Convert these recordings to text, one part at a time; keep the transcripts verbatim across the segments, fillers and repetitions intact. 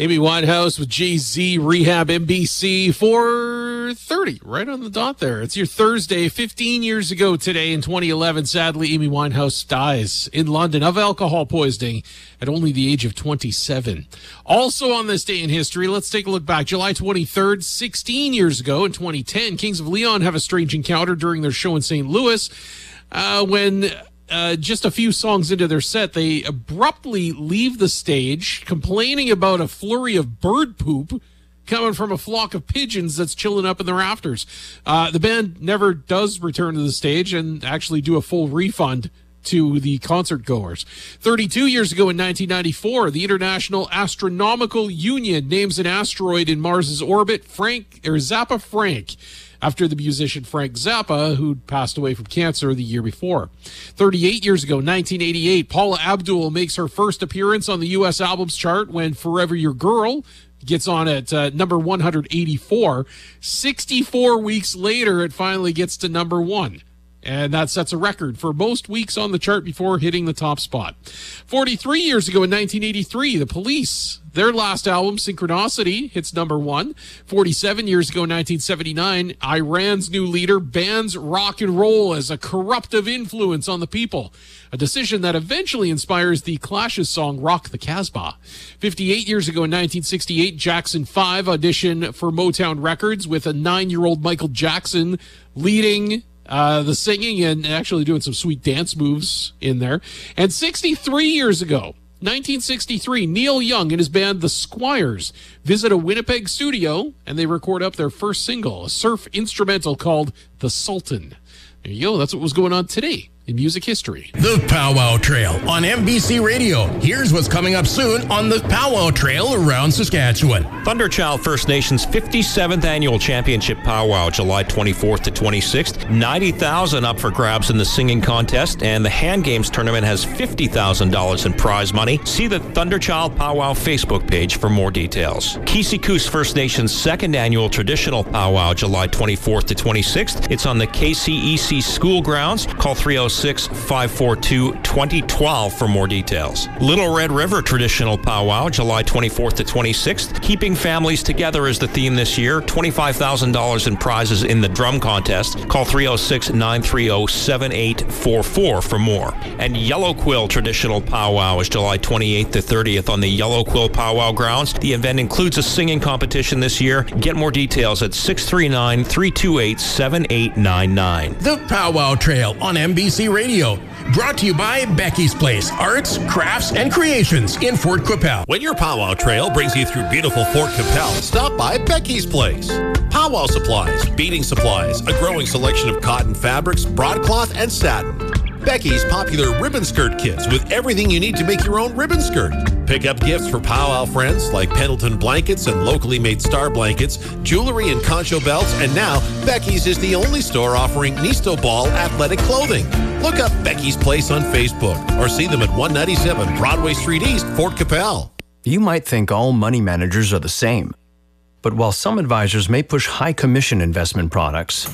Amy Winehouse with Jay-Z, Rehab, N B C, four thirty, right on the dot there. It's your Thursday, fifteen years ago today in twenty eleven. Sadly, Amy Winehouse dies in London of alcohol poisoning at only the age of twenty-seven. Also on this day in history, let's take a look back. July twenty-third, sixteen years ago in twenty ten, Kings of Leon have a strange encounter during their show in Saint Louis uh, when... Uh, just a few songs into their set, they abruptly leave the stage complaining about a flurry of bird poop coming from a flock of pigeons that's chilling up in the rafters. Uh, the band never does return to the stage and actually do a full refund to the concert goers. thirty-two years ago in nineteen ninety-four, the International Astronomical Union names an asteroid in Mars's orbit Frank or Zappa Frank, after the musician Frank Zappa, who'd passed away from cancer the year before. thirty-eight years ago, nineteen eighty-eight, Paula Abdul makes her first appearance on the U S albums chart when Forever Your Girl gets on at uh, number one hundred eighty-four. sixty-four weeks later, it finally gets to number one. And that sets a record for most weeks on the chart before hitting the top spot. forty-three years ago in nineteen eighty-three, The Police, their last album, Synchronicity, hits number one. forty-seven years ago in nineteen seventy-nine, Iran's new leader bans rock and roll as a corruptive influence on the people, a decision that eventually inspires the Clash's song Rock the Casbah. fifty-eight years ago in nineteen sixty-eight, Jackson five auditioned for Motown Records with a nine-year-old Michael Jackson leading Uh, the singing and actually doing some sweet dance moves in there. And sixty-three years ago, nineteen sixty-three, Neil Young and his band The Squires visit a Winnipeg studio and they record up their first single, a surf instrumental called The Sultan. There you go. That's what was going on today in music history. The Powwow Trail on N B C Radio. Here's what's coming up soon on the Powwow Trail around Saskatchewan. Thunderchild First Nations fifty-seventh Annual Championship Powwow, July twenty-fourth to twenty-sixth. ninety thousand dollars up for grabs in the singing contest, and the Hand Games tournament has fifty thousand dollars in prize money. See the Thunderchild Powwow Facebook page for more details. Kisiku's First Nations Second Annual Traditional Powwow, July twenty-fourth to twenty-sixth. It's on the K C E C school grounds. Call three oh six, five four two, two oh one two for more details. Little Red River Traditional Powwow, July twenty-fourth to twenty-sixth. Keeping families together is the theme this year. twenty-five thousand dollars in prizes in the drum contest. Call three oh six, nine three oh, seven eight four four for more. And Yellow Quill Traditional Powwow is July twenty-eighth to thirtieth on the Yellow Quill Powwow grounds. The event includes a singing competition this year. Get more details at six three nine, three two eight, seven eight nine nine. The Powwow Trail on N B C Radio. Brought to you by Becky's Place, Arts, Crafts, and Creations in Fort Qu'Appelle. When your Powwow Trail brings you through beautiful Fort Qu'Appelle, stop by Becky's Place. Powwow supplies, beading supplies, a growing selection of cotton fabrics, broadcloth, and satin. Becky's popular ribbon skirt kits with everything you need to make your own ribbon skirt. Pick up gifts for powwow friends like Pendleton blankets and locally made star blankets, jewelry and concho belts, and now Becky's is the only store offering Nisto Ball athletic clothing. Look up Becky's Place on Facebook or see them at one ninety-seven Broadway Street East, Fort Qu'Appelle. You might think all money managers are the same, but while some advisors may push high commission investment products,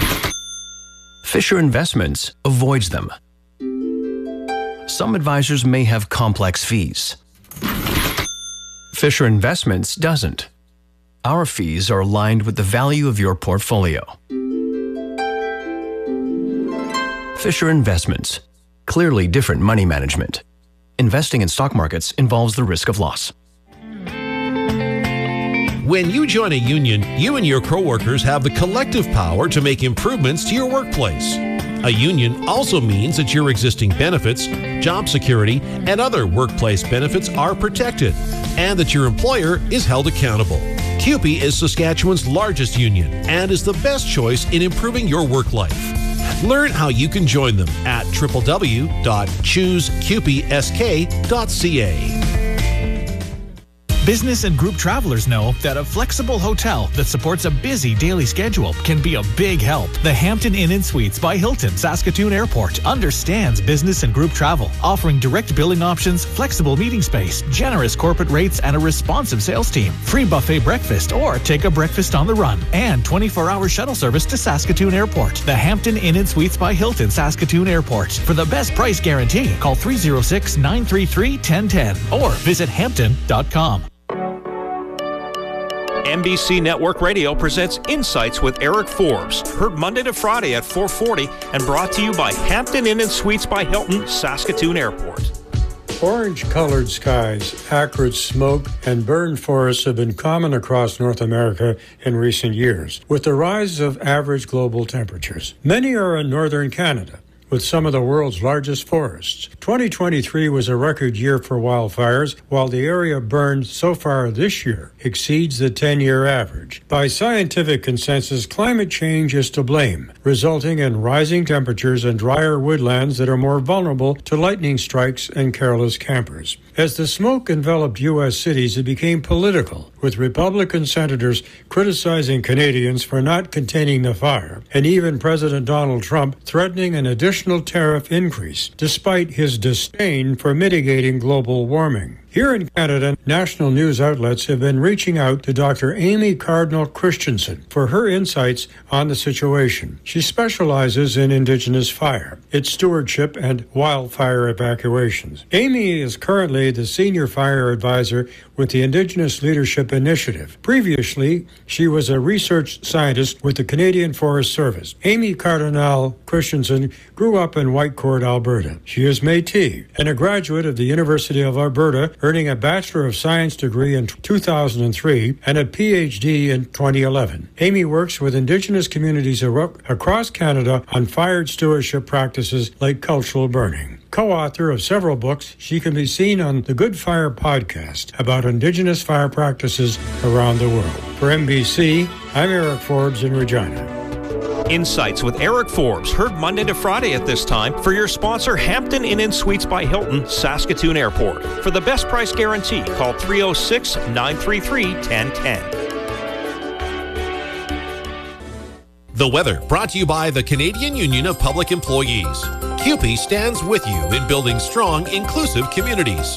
Fisher Investments avoids them. Some advisors may have complex fees. Fisher Investments doesn't. Our fees are aligned with the value of your portfolio. Fisher Investments. Clearly different money management. Investing in stock markets involves the risk of loss. When you join a union, you and your coworkers have the collective power to make improvements to your workplace. A union also means that your existing benefits, job security, and other workplace benefits are protected, and that your employer is held accountable. C U P E is Saskatchewan's largest union and is the best choice in improving your work life. Learn how you can join them at w w w dot choose q p s k dot c a. Business and group travelers know that a flexible hotel that supports a busy daily schedule can be a big help. The Hampton Inn and Suites by Hilton Saskatoon Airport understands business and group travel, offering direct billing options, flexible meeting space, generous corporate rates, and a responsive sales team. Free buffet breakfast or take a breakfast on the run, and twenty-four hour shuttle service to Saskatoon Airport. The Hampton Inn and Suites by Hilton Saskatoon Airport. For the best price guarantee, call three oh six, nine three three, one oh one oh or visit hampton dot com. N B C Network Radio presents Insights with Eric Forbes, heard Monday to Friday at four forty and brought to you by Hampton Inn and Suites by Hilton, Saskatoon Airport. Orange-colored skies, acrid smoke, and burned forests have been common across North America in recent years, with the rise of average global temperatures. Many are in northern Canada, with some of the world's largest forests. twenty twenty-three was a record year for wildfires, while the area burned so far this year exceeds the ten-year average. By scientific consensus, climate change is to blame, resulting in rising temperatures and drier woodlands that are more vulnerable to lightning strikes and careless campers. As the smoke enveloped U S cities, it became political, with Republican senators criticizing Canadians for not containing the fire, and even President Donald Trump threatening an additional tariff increase, despite his disdain for mitigating global warming. Here in Canada, national news outlets have been reaching out to Doctor Amy Cardinal Christensen for her insights on the situation. She specializes in Indigenous fire, its stewardship, and wildfire evacuations. Amy is currently the Senior Fire Advisor with the Indigenous Leadership Initiative. Previously, she was a research scientist with the Canadian Forest Service. Amy Cardinal Christensen grew up in Whitecourt, Alberta. She is Métis and a graduate of the University of Alberta, earning a Bachelor of Science degree in two thousand three and a P H D in twenty eleven. Amy works with Indigenous communities across Canada on fire stewardship practices like cultural burning. Co-author of several books, she can be seen on the Good Fire podcast about Indigenous fire practices around the world. For N B C, I'm Eric Forbes in Regina. Insights with Eric Forbes, heard Monday to Friday at this time for your sponsor, Hampton Inn and Suites by Hilton, Saskatoon Airport. For the best price guarantee, call three oh six, nine three three, one oh one oh. The weather brought to you by the Canadian Union of Public Employees. C U P E stands with you in building strong, inclusive communities.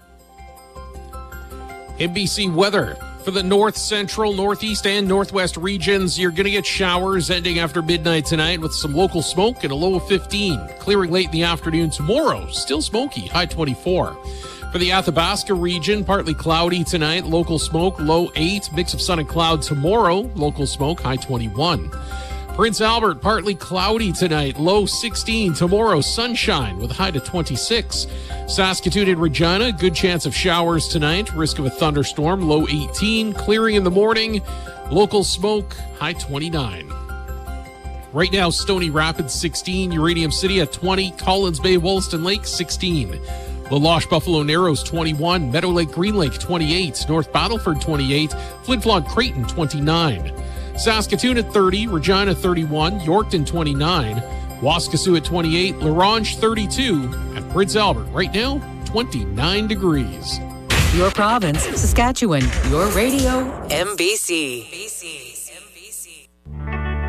N B C weather. For the north, central, northeast, and northwest regions, you're going to get showers ending after midnight tonight with some local smoke and a low of fifteen. Clearing late in the afternoon tomorrow, still smoky, high twenty-four. For the Athabasca region, partly cloudy tonight, local smoke, low eight. Mix of sun and cloud tomorrow, local smoke, high twenty-one. Prince Albert, partly cloudy tonight, low sixteen. Tomorrow, sunshine with a high to twenty-six. Saskatoon and Regina, good chance of showers tonight. Risk of a thunderstorm, low eighteen. Clearing in the morning, local smoke, high twenty-nine. Right now, Stony Rapids, sixteen. Uranium City at twenty. Collins Bay, Wollaston Lake, sixteen. La Loche, Buffalo Narrows, twenty-one. Meadow Lake, Green Lake, twenty-eight. North Battleford, twenty-eight. Flin Flon, Creighton, twenty-nine. Saskatoon at thirty, Regina thirty-one, Yorkton twenty-nine, Waskesiu at twenty-eight, La Ronge thirty-two, and Prince Albert right now twenty-nine degrees. Your province, Saskatchewan. Your radio, N B C.